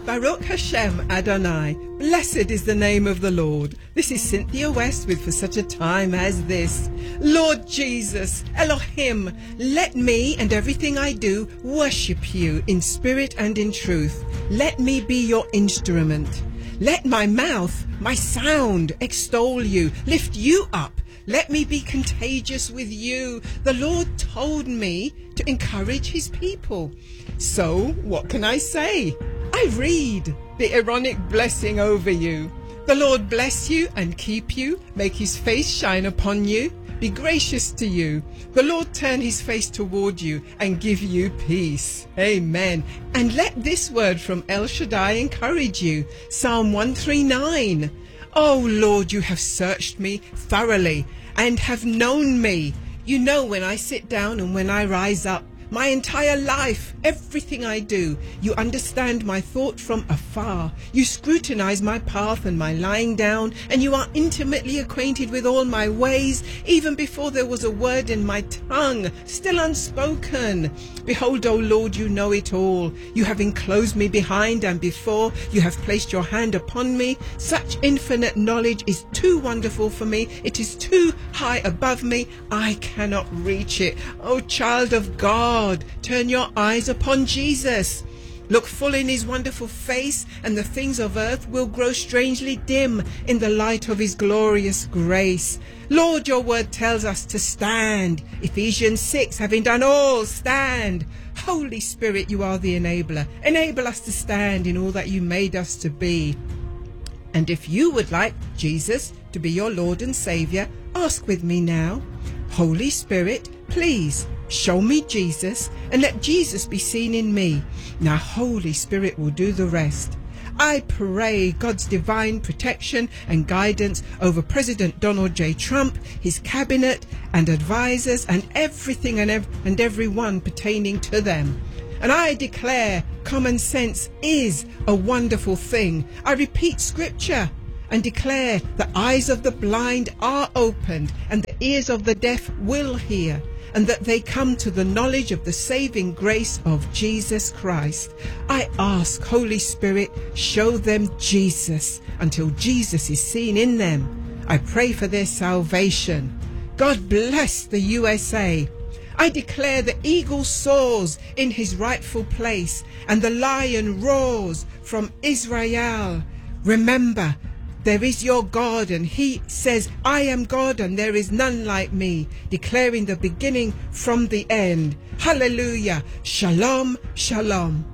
Baruch Hashem Adonai. Blessed is the name of the Lord. This is Cynthia West with For Such a Time as This. Lord Jesus, Elohim, let me and everything I do worship you in spirit and in truth. Let me be your instrument. Let my mouth, my sound extol you, lift you up. Let me be contagious with you. The Lord told me to encourage his people. So what can I say? I read the Aaronic blessing over you. The Lord bless you and keep you, make his face shine upon you, be gracious to you. The Lord turn his face toward you and give you peace. Amen. And let this word from El Shaddai encourage you. Psalm 139. Oh Lord, you have searched me thoroughly and have known me. You know when I sit down and when I rise up. My entire life, everything I do, you understand my thought from afar. You scrutinize my path and my lying down, and you are intimately acquainted with all my ways, even before there was a word in my tongue, still unspoken. Behold, O Lord, you know it all. You have enclosed me behind and before. You have placed your hand upon me. Such infinite knowledge is too wonderful for me. It is too high above me. I cannot reach it. O child of God, turn your eyes upon Jesus. Look full in his wonderful face, and the things of earth will grow strangely dim in the light of his glorious grace. Lord, your word tells us to stand. Ephesians 6, having done all, stand. Holy Spirit, you are the enabler. Enable us to stand in all that you made us to be. And if you would like Jesus to be your Lord and Saviour, ask with me now. Holy Spirit, please show me Jesus and let Jesus be seen in me. Now Holy Spirit will do the rest. I pray God's divine protection and guidance over President Donald J. Trump, his cabinet and advisors, and everything and everyone pertaining to them. And I declare common sense is a wonderful thing. I repeat scripture and declare the eyes of the blind are opened and the ears of the deaf will hear, and that they come to the knowledge of the saving grace of Jesus Christ. I ask, Holy Spirit, show them Jesus until Jesus is seen in them. I pray for their salvation. God bless the USA. I declare the eagle soars in his rightful place and the lion roars from Israel. Remember, there is your God, and he says, I am God and there is none like me, declaring the beginning from the end. Hallelujah. Shalom, shalom.